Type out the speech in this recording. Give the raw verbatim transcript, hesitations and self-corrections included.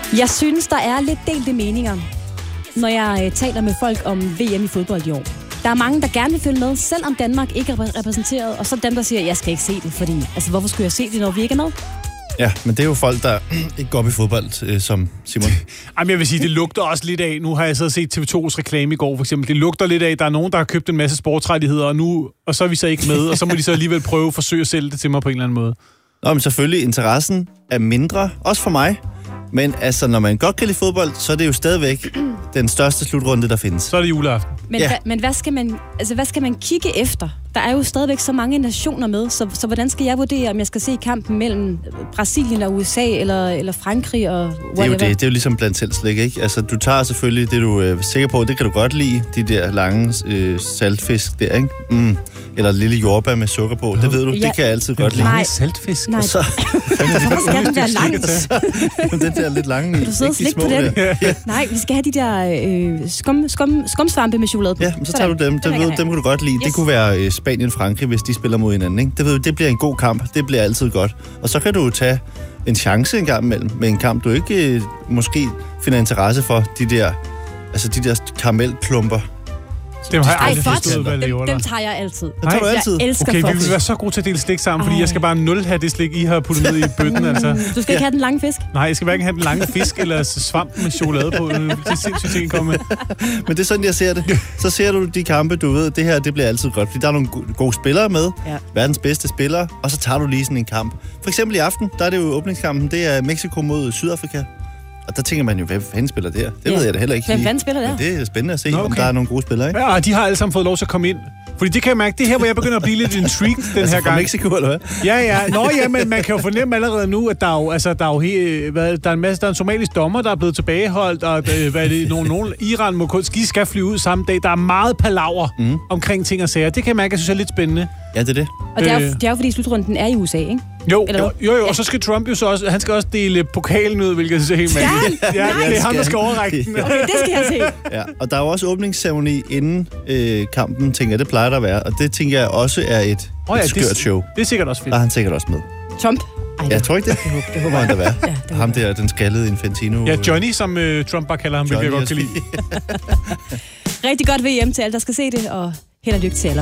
Jeg synes, der er lidt delte meninger, når jeg øh, taler med folk om V M i fodbold i år. Der er mange, der gerne vil følge med, selvom Danmark ikke er repræsenteret, og så dem, der siger, jeg skal ikke se det, fordi altså, hvorfor skulle jeg se det, når vi ikke er med? Ja, men det er jo folk, der ikke går op i fodbold, øh, som Simon. Jamen, jeg vil sige, det lugter også lidt af. Nu har jeg så set T V to's reklame i går, for eksempel. Det lugter lidt af, der er nogen, der har købt en masse sportsrettigheder, og nu, og så er vi så ikke med, og så må de så alligevel prøve at forsøge at sælge det til mig på en eller anden måde. Nå, men selvfølgelig, interessen er mindre, også for mig. Men altså, når man godt kan lide fodbold, så er det jo stadigvæk den største slutrunde, der findes. Så er det juleaften. Men, Ja. hva, men hvad, skal man, altså, hvad skal man kigge efter? Der er jo stadigvæk så mange nationer med, så, så hvordan skal jeg vurdere, om jeg skal se kampen mellem Brasilien og U S A, eller, eller Frankrig og whatever? Det er jo det. Det er jo ligesom blandt selv slik, ikke? Altså, du tager selvfølgelig det, du er sikker på, det kan du godt lide. De der lange øh, saltfisk der, ikke? Mm. Eller lille jordbær med sukker på. Det ved du, Ja. det kan jeg altid godt lide. Nej. Saltfisk. Nej, Og så hvorfor skal den være lang? den der lidt lange. Kan du sidde og ikke de slikke på små den? der. Ja. Nej, vi skal have de der øh, skum, skum, skumsvampe med chokolade på. Ja, men så tager du dem. Dem Dem, vil jeg ved, gerne dem kan du godt lide. Yes. Det kunne være øh, Spanien-Frankrig, hvis de spiller mod hinanden. Ikke? Det, ved, du, det bliver en god kamp. Det bliver altid godt. Og så kan du tage en chance en gang imellem med en kamp, du ikke øh, måske finder interesse for. De der, altså de der karamelklumper. Dem har jeg Ej, aldrig fot, forstået, hvad det dem, gjorde dem der. tager jeg altid. Det tager du Nej, altid. Jeg elsker Okay, vi fox. vil være så gode til at dele slik sammen, fordi Ej. jeg skal bare nul have det slik, I har puttet ned i bøtten, altså. Du skal ikke Ja. have den lange fisk. Nej, jeg skal hverken have den lange fisk eller svamp med chokolade på. Det er sindssygt ting at komme med. Men det er sådan, jeg ser det. Så ser du de kampe, du ved, det her, det bliver altid godt. Fordi der er nogle go- gode spillere med. Ja. Verdens bedste spillere. Og så tager du lige sådan en kamp. For eksempel i aften, der er det jo åbningskampen. Det er Mexico mod Sydafrika. Og der tænker man jo, hvem fanden spiller der? Det Ja. ved jeg da heller ikke Hvem lige. fanden spiller der? Men det er spændende at se, Nå, okay. om okay. der er nogle gode spillere, ikke? Ja, og de har alle sammen fået lov til at komme ind. Fordi det kan jeg mærke, det er her, hvor jeg begynder at blive lidt intrigued den Altså her fra gang. Mexico, eller hvad? Ja, ja. Nå, ja, men man kan jo fornemme allerede nu, at der er jo, altså, der er jo he, hvad, der er en masse, der er en somalisk dommer, der er blevet tilbageholdt, og øh, hvad er det, nogen, nogen, Iran må kun, de skal flyve ud samme dag. Der er meget palaver mm. omkring ting og sager. Det kan jeg mærke, jeg synes er lidt spændende. Ja, det er det. Og det er, jo, Øh. det er jo fordi slutrunden er i U S A, ikke? Jo, Eller jo, hvad? jo, jo, og så skal Trump jo så også, han skal også dele pokalen ud, hvilket jeg synes er helt mærkeligt. Ja, det er ham, der skal overrække den. Okay, det skal jeg se. Ja, og der er jo også åbningsceremoni inden øh, kampen, tænker jeg. Det plejer der at være. Og det tænker jeg også er et, Åh ja, et skørt det, show. det er sikkert også fedt. Der er han sikkert også med. Trump. Ej, Ja, jeg tror ikke det. Det håber, det Det håber må han jeg. da være. Ja, det Ham der, den skaldede Infantino. Ja, Johnny, som uh, Trump bare kalder ham, hvilket jeg godt kan lide. Johnny, Rigtig godt V M til alle, der skal se det, og held og lykke til alle.